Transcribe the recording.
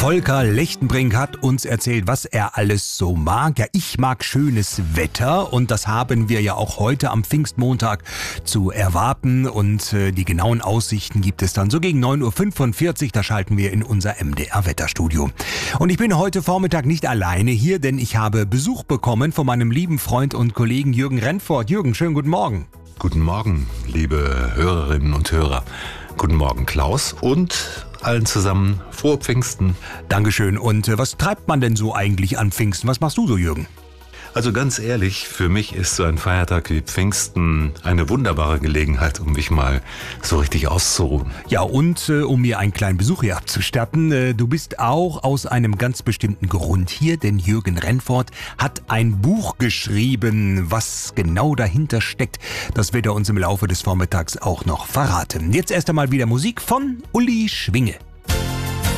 Volker Lechtenbrink hat uns erzählt, was er alles so mag. Ja, ich mag schönes Wetter und das haben wir ja auch heute am Pfingstmontag zu erwarten. Und die genauen Aussichten gibt es dann so gegen 9.45 Uhr. Da schalten wir in unser MDR-Wetterstudio. Und ich bin heute Vormittag nicht alleine hier, denn ich habe Besuch bekommen von meinem lieben Freund und Kollegen Jürgen Rennfort. Jürgen, schönen guten Morgen. Guten Morgen, liebe Hörerinnen und Hörer. Guten Morgen, Klaus, und allen zusammen frohe Pfingsten. Dankeschön. Und was treibt man denn so eigentlich an Pfingsten? Was machst du so, Jürgen? Also ganz ehrlich, für mich ist so ein Feiertag wie Pfingsten eine wunderbare Gelegenheit, um mich mal so richtig auszuruhen. Ja, und um mir einen kleinen Besuch hier abzustatten, du bist auch aus einem ganz bestimmten Grund hier, denn Jürgen Rennfort hat ein Buch geschrieben. Was genau dahinter steckt, das wird er uns im Laufe des Vormittags auch noch verraten. Jetzt erst einmal wieder Musik von Uli Schwinge.